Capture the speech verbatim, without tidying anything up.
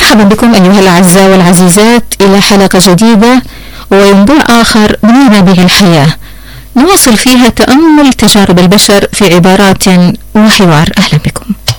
مرحبا بكم أيها الأعزاء والعزيزات إلى حلقة جديدة وينبوع آخر من منابع الحياة نواصل فيها تأمل تجارب البشر في عبارات وحوار. أهلا بكم.